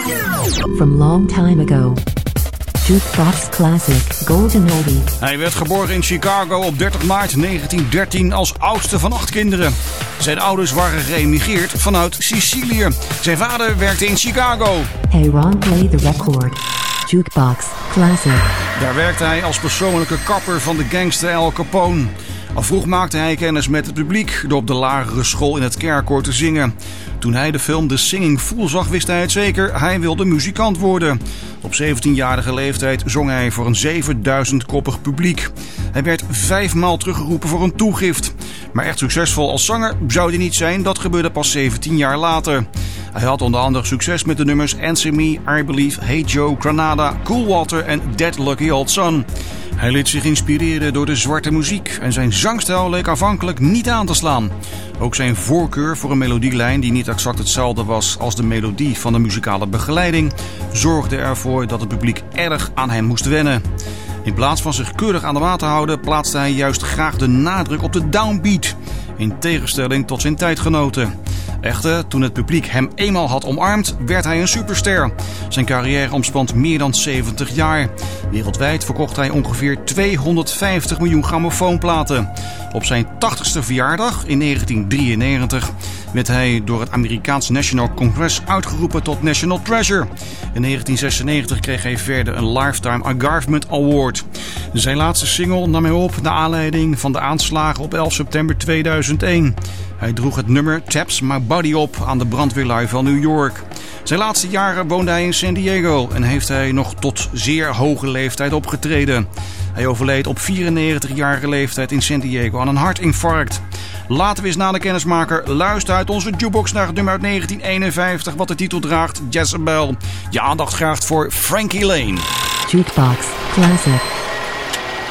From long time ago. Jukebox Classic Golden Oldie. Hij werd geboren in Chicago op 30 maart 1913 als oudste van 8 kinderen. Zijn ouders waren geëmigreerd vanuit Sicilië. Zijn vader werkte in Chicago. Hey Ron, play the record. Jukebox Classic. Daar werkte hij als persoonlijke kapper van de gangster Al Capone. Al vroeg maakte hij kennis met het publiek door op de lagere school in het kerkkoor te zingen. Toen hij de film The Singing Fool zag, wist hij het zeker. Hij wilde muzikant worden. Op 17-jarige leeftijd zong hij voor een 7000-koppig publiek. Hij werd 5 maal teruggeroepen voor een toegift. Maar echt succesvol als zanger zou hij niet zijn. Dat gebeurde pas 17 jaar later. Hij had onder andere succes met de nummers Answer Me, I Believe, Hey Joe, Granada, Cool Water en Dead Lucky Old Son. Hij liet zich inspireren door de zwarte muziek en zijn zangstijl leek aanvankelijk niet aan te slaan. Ook zijn voorkeur voor een melodielijn die niet exact hetzelfde was als de melodie van de muzikale begeleiding zorgde ervoor dat het publiek erg aan hem moest wennen. In plaats van zich keurig aan de maat te houden plaatste hij juist graag de nadruk op de downbeat, in tegenstelling tot zijn tijdgenoten. Echter, toen het publiek hem eenmaal had omarmd, werd hij een superster. Zijn carrière omspant meer dan 70 jaar. Wereldwijd verkocht hij ongeveer 250 miljoen grammofoonplaten. Op zijn 80ste verjaardag in 1993 werd hij door het Amerikaans National Congress uitgeroepen tot National Treasure. In 1996 kreeg hij verder een Lifetime Achievement Award. Zijn laatste single nam hij op naar aanleiding van de aanslagen op 11 september 2001. Hij droeg het nummer Taps My Body op aan de brandweerlui van New York. Zijn laatste jaren woonde hij in San Diego en heeft hij nog tot zeer hoge leeftijd opgetreden. Hij overleed op 94-jarige leeftijd in San Diego aan een hartinfarct. Laten we eens na de kennismaker luisteren uit onze jukebox naar het nummer uit 1951 wat de titel draagt Jezebel. Je aandacht graag voor Frankie Lane. Jukebox Classic.